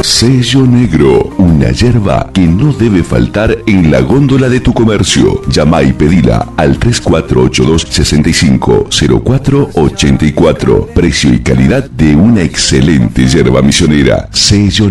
Sello Negro, una yerba que no debe faltar en la góndola de tu comercio. Llama y pedila al 3482-650484. Precio y calidad de una excelente yerba misionera. Sello